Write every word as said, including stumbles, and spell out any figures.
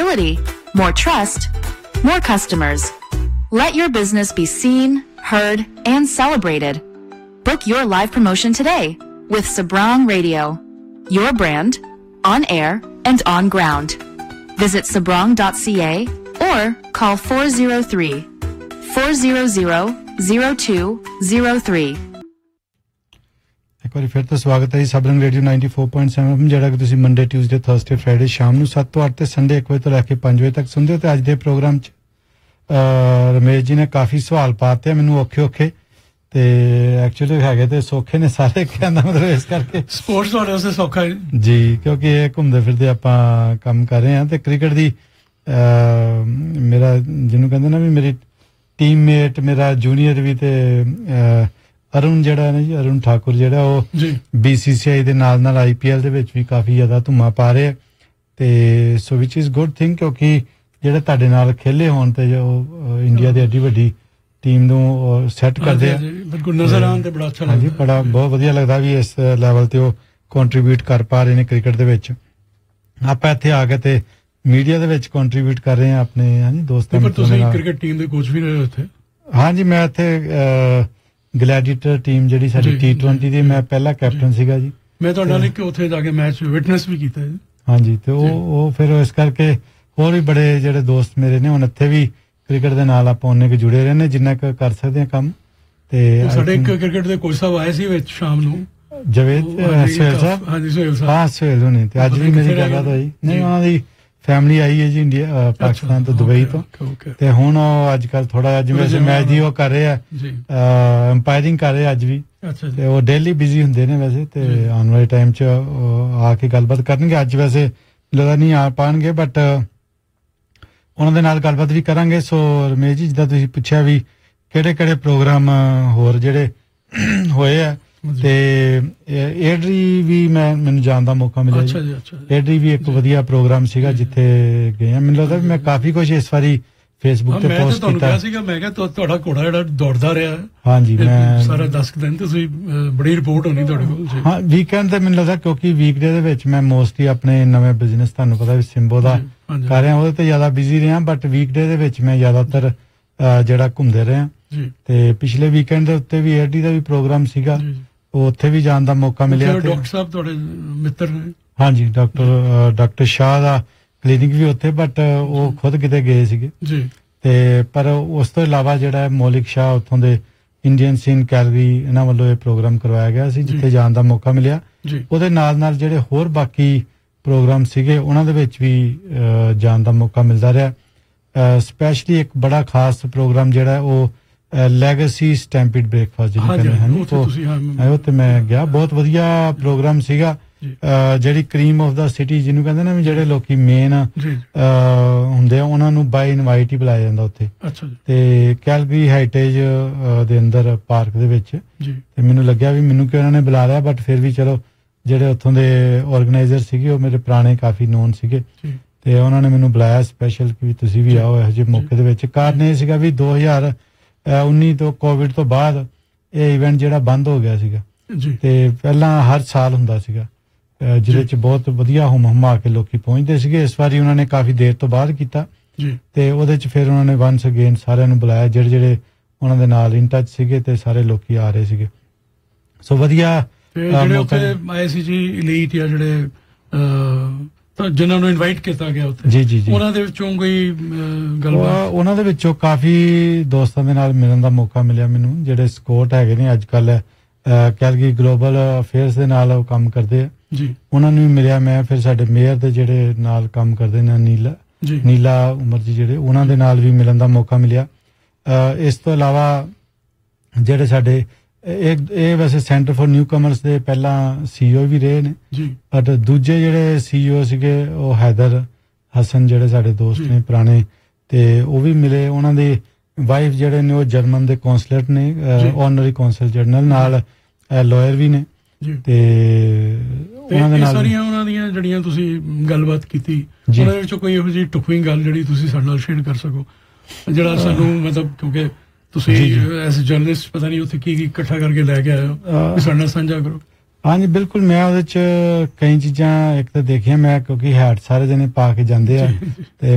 visibility, more trust, more customers. Let your business be seen, heard, and celebrated. Book your live promotion today with Sabrang Radio. Your brand, on air and on ground. Visit sabrang dot c a or call four oh three, four hundred, oh two oh three. ਇੱਕ ਵਾਰੀ ਫਿਰ ਤੋਂ ਸਵਾਗਤ ਹੈ ਜੀ ਸਬਰੰਗ radio ninety four point seven ਜਿਹੜਾ ਕਿ ਤੁਸੀਂ ਮੰਡੇ ਟਿਊਜ਼ਡੇ ਥਰਸਡੇ ਫਰਾਈਡੇ ਸ਼ਾਮ ਨੂੰ ਸੱਤ ਤੋਂ ਅੱਠ ਤੇ ਸੰਡੇ ਇੱਕ ਵਜੇ ਤੋਂ ਲੈ ਕੇ ਪੰਜ ਵਜੇ ਤੱਕ ਸੁਣਦੇ ਹੋ ਤੇ ਅੱਜ ਦੇ ਪ੍ਰੋਗਰਾਮ 'ਚ ਰਮੇਸ਼ ਜੀ ਨੇ ਕਾਫੀ ਸਵਾਲ ਪਾਤੇ ਮੈਨੂੰ ਔਖੇ ਔਖੇ ਤੇ ਐਕਚੁਅਲੀ ਹੈਗੇ ਤੇ ਸੌਖੇ ਨੇ ਸਾਰੇ ਕਹਿੰਦਾ ਮਤਲਬ ਇਸ ਕਰਕੇ ਸਪੋਰਟਸ ਤੁਹਾਡੇ ਵਾਸਤੇ ਸੌਖਾ ਹੈ ਜੀ ਕਿਉਂਕਿ ਇਹ ਘੁੰਮਦੇ ਫਿਰਦੇ ਆਪਾਂ ਕੰਮ ਕਰ ਰਹੇ ਹਾਂ ਤੇ ਕ੍ਰਿਕਟ ਦੀ ਮੇਰਾ ਜਿਹਨੂੰ ਕਹਿੰਦੇ ਨਾ ਵੀ ਮੇਰੀ ਟੀਮਮੇਟ ਮੇਰਾ ਜੂਨੀਅਰ ਵੀ ਤੇ ਅਰੁਣ ਜਿਹੜਾ ਨਾ ਜੀ ਅਰੁਣ ਠਾਕੁਰ ਜਿਹੜਾ ਉਹ ਬੀਸੀਸੀਆਈ ਦੇ ਨਾਲ ਨਾਲ ਆਈਪੀਐਲ ਦੇ ਵਿੱਚ ਵੀ ਕਾਫੀ ਜ਼ਿਆਦਾ ਧੁੰਮਾ ਪਾ ਰਹੇ ਤੇ ਸੋ ਵਿਚ ਇਜ਼ ਗੁੱਡ ਥਿੰਗ ਕਿਉਂਕਿ ਜਿਹੜੇ ਤੁਹਾਡੇ ਨਾਲ ਖੇਲੇ ਹੋਣ ਤੇ ਜੋ ਇੰਡੀਆ ਦੀ ਐਡੀ ਵੱਡੀ ਟੀਮ ਨੂੰ ਸੈੱਟ ਕਰਦੇ ਆ ਬਿਲਕੁਲ ਨਜ਼ਰ ਆਉਣ ਤੇ ਬੜਾ ਅੱਛਾ ਲੱਗਦਾ ਹਾਂਜੀ ਬੜਾ ਬਹੁਤ ਵਧੀਆ ਲੱਗਦਾ ਵੀ ਇਸ ਲੈਵਲ ਤੇ ਉਹ ਕੰਟਰੀਬਿਊਟ ਕਰ ਪਾ ਰਹੇ ਨੇ ਕ੍ਰਿਕਟ ਦੇ ਵਿੱਚ ਆਪਾਂ ਇੱਥੇ ਆ ਕੇ ਤੇ ਮੀਡੀਆ ਦੇ ਵਿੱਚ ਕੰਟਰੀਬਿਊਟ ਕਰ ਰਹੇ ਆ ਆਪਣੇ ਹਾਂਜੀ ਦੋਸਤਾਂ ਪਰ ਤੁਸੀਂ ਕ੍ਰਿਕਟ ਟੀਮ ਦੇ ਕੋਚ ਵੀ ਰਹੇ ਹੋ ਇੱਥੇ ਹਾਂਜੀ ਮੈਂ ਇੱਥੇ ਗਲੈਡੀਏਟਰ ਟੀਮ ਜਿਹੜੀ ਸਾਡੀ ਟੀ ਟਵੈਂਟੀ ਦੀ ਮੈਂ ਪਹਿਲਾ ਕੈਪਟਨ ਸੀਗਾ ਜੀ ਮੈਂ ਤੁਹਾਡੇ ਨਾਲ ਇੱਕ ਉੱਥੇ ਜਾ ਕੇ ਮੈਚ ਵਿਟਨੈਸ ਵੀ ਕੀਤਾ ਹੈ ਹਾਂਜੀ ਤੇ ਉਹ ਉਹ ਫਿਰ ਇਸ ਕਰਕੇ ਹੋਰ ਵੀ ਬੜੇ ਜਿਹੜੇ ਦੋਸਤ ਮੇਰੇ ਨੇ ਹੁਣ ਇੱਥੇ ਵੀ ਕ੍ਰਿਕਟ ਦੇ ਨਾਲ ਆਪਾਂ ਉਹਨੇ ਕਿ ਜੁੜੇ ਰਹੇ ਨੇ ਜਿੰਨਾ ਕੁ ਕਰ ਸਕਦੇ ਆ ਕੰਮ ਤੇ ਸਾਡੇ ਇੱਕ ਕ੍ਰਿਕਟ ਦੇ ਕੋਚ ਸਾਹਿਬ ਆਏ ਸੀ ਵਿੱਚ ਸ਼ਾਮ ਨੂੰ ਜਵੇਦ ਸੋਹੇਲ ਸਾਹਿਬ ਹਾਂਜੀ ਸੋਹੇਲ ਸਾਹਿਬ ਹਾਂ ਸੋਹੇਲ ਹੋਣੀ ਤੇ ਅੱਜ ਵੀ ਮੇਰੀ ਗੱਲਬਾਤ ਹੋਈ ਨਹੀਂ ਉਹਨਾਂ ਦੀ ਫੈਮਿਲੀ ਆਈ ਹੈ ਜੀ ਇੰਡੀਆ ਪਾਕਿਸਤਾਨ ਤੋਂ ਦੁਬਈ ਤੋਂ ਤੇ ਹੁਣ ਉਹ ਅੱਜ ਕੱਲ ਥੋੜਾ ਜਿਵੇਂ ਮੈਚ ਦੀ ਉਹ ਕਰ ਰਹੇ ਆ ਅੰਪਾਇਰਿੰਗ ਕਰ ਰਹੇ ਅੱਜ ਵੀ ਤੇ ਉਹ ਡੇਲੀ ਬਿਜ਼ੀ ਹੁੰਦੇ ਨੇ ਵੈਸੇ ਤੇ ਆਉਣ ਵਾਲੇ ਟਾਈਮ 'ਚ ਆ ਕੇ ਗੱਲਬਾਤ ਕਰਨਗੇ ਅੱਜ ਵੈਸੇ ਲੱਗਦਾ ਨਹੀਂ ਆ ਪਾਣਗੇ ਬਟ ਉਹਨਾਂ ਦੇ ਨਾਲ ਗੱਲਬਾਤ ਵੀ ਕਰਾਂਗੇ ਸੋ ਰਮੇਸ਼ ਜੀ ਜਿੱਦਾਂ ਤੁਸੀਂ ਪੁੱਛਿਆ ਵੀ ਕਿਹੜੇ ਕਿਹੜੇ ਪ੍ਰੋਗਰਾਮ ਹੋਰ ਜਿਹੜੇ ਹੋਏ ਆ ਤੇ ਏਡਰੀ ਵੀ ਮੈਂ ਮੈਨੂੰ ਜਾਣ ਦਾ ਮੌਕਾ ਮਿਲਿਆ ਜੀ ਏਡਰੀ ਵੀ ਇੱਕ ਵਧੀਆ ਪ੍ਰੋਗਰਾਮ ਸੀਗਾ ਜਿੱਥੇ ਗਏ ਆ ਮੈਨੂੰ ਲੱਗਦਾ ਵੀ ਮੈਂ ਕਾਫੀ ਕੁਝ ਇਸ ਵਾਰੀ ਫੇਸਬੁੱਕ ਤੇ ਪੋਸਟ ਕੀਤਾ ਸੀਗਾ ਮੈਂ ਕਿਹਾ ਤੁਹਾਡਾ ਘੋੜਾ ਜਿਹੜਾ ਦੌੜਦਾ ਰਿਹਾ ਹਾਂਜੀ ਮੈਂ ਸਾਰਾ ਦਸ ਦਿਨ ਤੁਸੀਂ ਬੜੀ ਰਿਪੋਰਟ ਹੋਣੀ ਤੁਹਾਡੇ ਕੋਲ ਹਾਂ ਵੀਕਐਂਡ ਤੇ ਮੈਨੂੰ ਲੱਗਦਾ ਕਿਉਂਕਿ ਵੀਕਡੇ ਦੇ ਵਿੱਚ ਮੈਂ ਮੋਸਟਲੀ ਆਪਣੇ ਨਵੇਂ ਬਿਜ਼ਨਸ ਤੁਹਾਨੂੰ ਪਤਾ ਵੀ ਸਿੰਬੋ ਦਾ ਕਰ ਰਿਹਾ ਉਹਦੇ ਤੇ ਜ਼ਿਆਦਾ ਬਿਜ਼ੀ ਰਿਹਾ ਬਟ ਵੀਕਡੇ ਦੇ ਵਿੱਚ ਮੈਂ ਜ਼ਿਆਦਾਤਰ ਜਿਹੜਾ ਘੁੰਮਦੇ ਰਿਹਾ ਤੇ ਪਿਛਲੇ ਵੀਕਐਂਡ ਦੇ ਉੱਤੇ ਵੀ ਏਡੀ ਦਾ ਵੀ ਪ੍ਰੋਗਰਾਮ ਸੀਗਾ ਉਹ ਉੱਥੇ ਵੀ ਜਾਣ ਦਾ ਮੌਕਾ ਮਿਲਿਆ ਡਾਕਟਰ ਸਾਹਿਬ ਤੁਹਾਡੇ ਮਿੱਤਰ ਨੇ ਹਾਂਜੀ ਡਾਕਟਰ ਡਾਕਟਰ ਸ਼ਾਹ ਦਾ ਕਲੀਨਿਕ ਵੀ ਉੱਥੇ ਬਟ ਉਹ ਖੁਦ ਕਿਤੇ ਗਏ ਸੀਗੇ ਜੀ ਤੇ ਪਰ ਉਸ ਤੋਂ ਇਲਾਵਾ ਜਿਹੜਾ ਮੌਲਿਕ ਸ਼ਾਹ ਉੱਥੋਂ ਦੇ ਇੰਡੀਅਨ ਸੀਨ ਕੈਲਰੀ ਇਹਨਾਂ ਵੱਲੋਂ ਇਹ ਪ੍ਰੋਗਰਾਮ ਕਰਵਾਇਆ ਗਿਆ ਸੀ ਜਿੱਥੇ ਜਾਣ ਦਾ ਮੌਕਾ ਮਿਲਿਆ ਉਹਦੇ ਨਾਲ ਨਾਲ ਜਿਹੜੇ ਹੋਰ ਬਾਕੀ ਪ੍ਰੋਗਰਾਮ ਸੀਗੇ ਉਹਨਾਂ ਦੇ ਵਿੱਚ ਵੀ ਜਾਣ ਦਾ ਮੌਕਾ ਮਿਲਦਾ ਰਿਹਾ ਸਪੈਸ਼ਲੀ ਇੱਕ ਬੜਾ ਖਾਸ ਪ੍ਰੋਗਰਾਮ ਜਿਹੜਾ ਉਹ ਲੈਗੇਸੀ ਸਟੈਂਪੀਡ ਬ੍ਰੇਕਫਾਸਟ ਜਿਹਨੂੰ ਕਹਿੰਦੇ ਹਨ ਉਹ ਤੇ ਮੈਂ ਗਿਆ ਬਹੁਤ ਵਧੀਆ ਪ੍ਰੋਗਰਾਮ ਸੀਗਾ ਜਿਹੜੀ ਕਰੀਮ ਆਫ ਦਾ ਸਿਟੀ ਜਿਹਨੂੰ ਕਹਿੰਦੇ ਨਾ ਜਿਹੜੇ ਲੋਕੀ ਮੇਨ ਹੁੰਦੇ ਆ ਉਹਨਾਂ ਨੂੰ ਬਾਈ ਇਨਵਾਈਟ ਹੀ ਬੁਲਾਇਆ ਜਾਂਦਾ ਉੱਥੇ ਤੇ ਕੈਲਗਰੀ ਹੈਰੀਟੇਜ ਦੇ ਅੰਦਰ ਪਾਰਕ ਦੇ ਵਿੱਚ ਤੇ ਮੈਨੂੰ ਲੱਗਿਆ ਵੀ ਮੈਨੂੰ ਕਿ ਉਹਨਾਂ ਨੇ ਬੁਲਾ ਲਿਆ ਬਟ ਫਿਰ ਵੀ ਚਲੋ ਜਿਹੜੇ ਉੱਥੋਂ ਦੇ ਆਰਗੇਨਾਈਜ਼ਰ ਸੀਗੇ ਉਹ ਮੇਰੇ ਪੁਰਾਣੇ ਕਾਫੀ ਨੋਨ ਸੀਗੇ ਤੇ ਉਹਨਾਂ ਨੇ ਮੈਨੂੰ ਬੁਲਾਇਆ ਸਪੈਸ਼ਲ ਕਿ ਤੁਸੀਂ ਵੀ ਆਓ ਇਹੋ ਜਿਹੇ ਮੌਕੇ ਦੇ ਵਿੱਚ ਕਾਰਨ ਇਹ ਸੀਗਾ ਵੀ ਦੋ ਹਜ਼ਾਰ ਉੱਨੀ ਤੋਂ ਕੋਵਿਡ ਤੋਂ ਬਾਅਦ ਇਹ ਇਵੈਂਟ ਜਿਹੜਾ ਬੰਦ ਹੋ ਗਿਆ ਸੀਗਾ ਤੇ ਪਹਿਲਾਂ ਹਰ ਸਾਲ ਹੁੰਦਾ ਸੀਗਾ ਜਿਹਦੇ ਚ ਬਹੁਤ ਵਧੀਆ ਹੁਮ ਹੁਮਾ ਕੇ ਲੋਕੀ ਪਹੁੰਚਦੇ ਸੀਗੇ ਇਸ ਵਾਰੀ ਉਹਨਾਂ ਨੇ ਕਾਫੀ ਦੇਰ ਤੋਂ ਬਾਅਦ ਕੀਤਾ ਤੇ ਉਹਦੇ ਚ ਫਿਰ ਉਹਨਾਂ ਨੇ ਵਨਸ ਅਗੇਨ ਸਾਰਿਆਂ ਨੂੰ ਬੁਲਾਇਆ ਜਿਹੜੇ ਜਿਹੜੇ ਉਹਨਾਂ ਦੇ ਨਾਲ ਇਨ ਟੱਚ ਸੀਗੇ ਤੇ ਸਾਰੇ ਲੋਕੀ ਆ ਰਹੇ ਸੀਗੇ ਸੋ ਵਧੀਆ ਜਿਹੜੇ ਉੱਥੇ ਆਏ ਸੀ ਜੀ ਇਲੀਟ ਜਾਂ ਜਿਹੜੇ ਜਿਨ੍ਹਾਂ ਨੂੰ ਇਨਵਾਈਟ ਕੀਤਾ ਗਿਆ ਉੱਥੇ ਜੀ ਜੀ ਜੀ ਉਹਨਾਂ ਦੇ ਵਿੱਚੋਂ ਕੋਈ ਗੱਲਬਾਤ ਉਹਨਾਂ ਦੇ ਵਿੱਚੋਂ ਕਾਫੀ ਦੋਸਤਾਂ ਦੇ ਨਾਲ ਮਿਲਣ ਦਾ ਮੌਕਾ ਮਿਲਿਆ ਮੈਨੂੰ ਜਿਹੜੇ ਸਕੋਟ ਹੈਗੇ ਨੇ ਅੱਜ ਕੱਲ ਕੈਲਗਰੀ ਗਲੋਬਲ ਅਫੇਅਰਸ ਦੇ ਨਾਲ ਉਹ ਕੰਮ ਕਰਦੇ ਆ ਜੀ ਉਹਨਾਂ ਨੂੰ ਵੀ ਮਿਲਿਆ ਮੈਂ ਫਿਰ ਸਾਡੇ ਮੇਅਰ ਦੇ ਜਿਹੜੇ ਨਾਲ ਕੰਮ ਕਰਦੇ ਨੇ ਨੀਲਾ ਨੀਲਾ ਉਮਰ ਜੀ ਜਿਹੜੇ ਉਹਨਾਂ ਦੇ ਨਾਲ ਵੀ ਮਿਲਣ ਦਾ ਮੌਕਾ ਮਿਲਿਆ ਇਸ ਤੋਂ ਇਲਾਵਾ ਜਿਹੜੇ ਸਾਡੇ ਇਹ ਇਹ ਵੈਸੇ ਸੈਂਟਰ ਫॉर ਨਿਊ ਕਮਰਸ ਦੇ ਪਹਿਲਾਂ ਸੀਈਓ ਵੀ ਰਹੇ ਨੇ ਬਟ ਦੂਜੇ ਜਿਹੜੇ ਸੀਈਓ ਸੀਗੇ ਉਹ ਹੈਦਰ ਹਸਨ ਜਿਹੜੇ ਸਾਡੇ ਦੋਸਤ ਨੇ ਪੁਰਾਣੇ ਤੇ ਉਹ ਵੀ ਮਿਲੇ ਉਹਨਾਂ ਦੇ ਵਾਈਫ ਜਿਹੜੇ ਨੇ ਉਹ ਜਰਮਨ ਦੇ ਕੌਂਸਲੇਟ ਨੇ ਆਨਰਰੀ ਕੌਂਸਲ ਜਨਰਲ ਨਾਲ ਲਾਇਰ ਵੀ ਨੇ ਤੇ ਉਹਨਾਂ ਦੇ ਨਾਲ ਸਾਰੀਆਂ ਉਹਨਾਂ ਦੀਆਂ ਜਿਹੜੀਆਂ ਤੁਸੀਂ ਗੱਲਬਾਤ ਕੀਤੀ ਉਹਨਾਂ ਵਿੱਚੋਂ ਕੋਈ ਇਹੋ ਜਿਹੀ ਟੁਕਵੀਂ ਗੱਲ ਜਿਹੜੀ ਤੁਸੀਂ ਸਾਡੇ ਨਾਲ ਸ਼ੇਅਰ ਕਰ ਸਕੋ ਜਿਹੜਾ ਸਾਨੂੰ ਮਤਲਬ ਕਿਉਂਕਿ ਤੁਸੀਂ ਐਸ ਜਰਨਲਿਸਟ ਪਤਾ ਨਹੀਂ ਉੱਥੇ ਕੀ ਕੀ ਇਕੱਠਾ ਕਰਕੇ ਲੈ ਕੇ ਆਏ ਹੋ ਸਾਡੇ ਨਾਲ ਸਾਂਝਾ ਕਰੋ ਹਾਂਜੀ ਬਿਲਕੁਲ ਮੈਂ ਉਹਦੇ ਚ ਕਈ ਚੀਜ਼ਾਂ ਇੱਕ ਤਾਂ ਦੇਖੀਆਂ ਮੈਂ ਕਿਉਂਕਿ ਹੈਟ ਸਾਰੇ ਜਣੇ ਪਾ ਕੇ ਜਾਂਦੇ ਆ ਤੇ